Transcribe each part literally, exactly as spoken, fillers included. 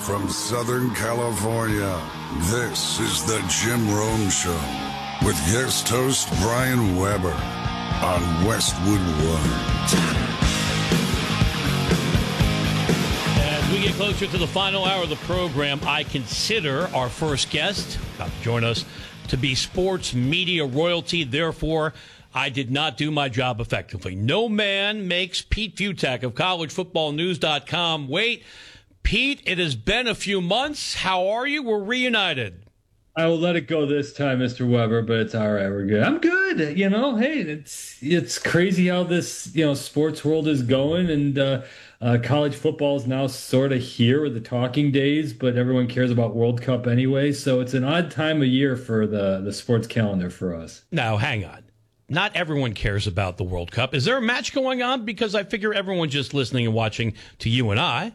from Southern California, this is the Jim Rome Show with guest host Brian Weber on Westwood One. As we get closer to the final hour of the program, I consider our first guest, about to join us, to be sports media royalty. Therefore, I did not do my job effectively. No man makes Pete Fiutak of college football news dot com wait. Pete, it has been a few months. How are you? We're reunited. I will let it go this time, Mister Weber, but it's all right. We're good. I'm good. You know, hey, it's it's crazy how this, you know, sports world is going, and uh, uh, college football is now sort of here with the talking days, but everyone cares about World Cup anyway. So it's an odd time of year for the, the sports calendar for us. Now, hang on. Not everyone cares about the World Cup. Is there a match going on? Because I figure everyone's just listening and watching to you and I.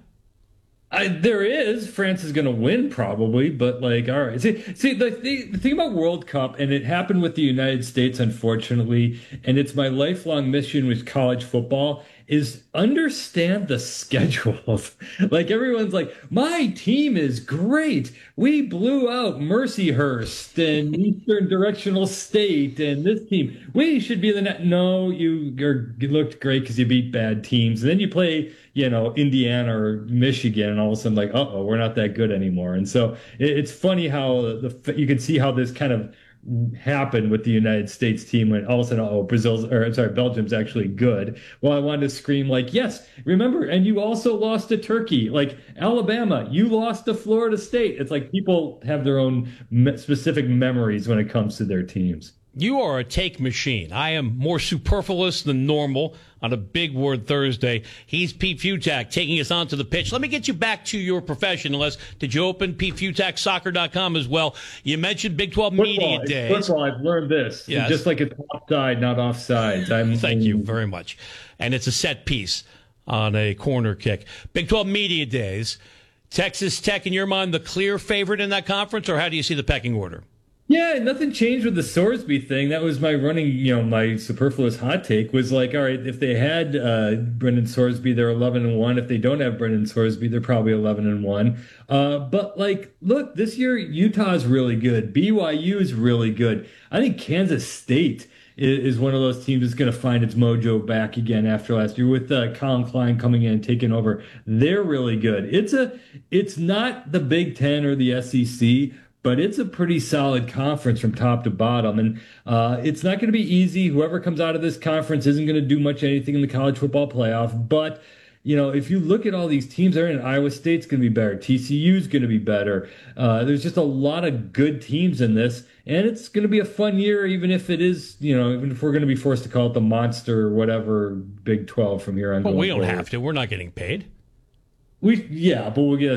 I, there is. France is going to win probably, but like, all right. See, see the, the, the thing about World Cup, and it happened with the United States, unfortunately, and it's my lifelong mission with college football, is understand the schedules. Like everyone's like, my team is great. We blew out Mercyhurst and Eastern Directional State and this team. We should be the net. No, you, you're, you looked great because you beat bad teams. And then you play, you know, Indiana or Michigan, and all of a sudden, like, uh-oh, we're not that good anymore. And so it, it's funny how the you can see how this kind of happened with the United States team when all of a sudden, oh, Brazil's, or I'm sorry, Belgium's actually good. Well, I wanted to scream like, yes, remember, and you also lost to Turkey. Like Alabama, you lost to Florida State. It's like people have their own me- specific memories when it comes to their teams. You are a take machine. I am more superfluous than normal on a Big Word Thursday. He's Pete Fiutak taking us onto the pitch. Let me get you back to your profession. Unless, did you open Pete Fiutak Soccer dot com as well? You mentioned Big twelve Football, Media Days. First of all, I've learned this. Yes. Just like it's offside, not offsides. I'm, Thank you very much. And it's a set piece on a corner kick. Big twelve Media Days. Texas Tech, in your mind, the clear favorite in that conference, or how do you see the pecking order? Yeah, nothing changed with the Sorsby thing. That was my running, you know, my superfluous hot take was like, all right, if they had uh, Brendan Sorsby, they're eleven and one. If they don't have Brendan Sorsby, they're probably eleven and one. Uh, but like, look, this year Utah's really good. B Y U is really good. I think Kansas State is, is one of those teams that's going to find its mojo back again after last year with uh, Colin Klein coming in and taking over. They're really good. It's a, it's not the Big Ten or the S E C. But it's a pretty solid conference from top to bottom. And uh, it's not going to be easy. Whoever comes out of this conference isn't going to do much anything in the college football playoff. But, you know, if you look at all these teams they're in, Iowa State's going to be better. T C U's going to be better. Uh, there's just a lot of good teams in this. And it's going to be a fun year, even if it is, you know, even if we're going to be forced to call it the monster or whatever Big twelve from here on. Well, we don't forward. have to. We're not getting paid. We Yeah, but we'll get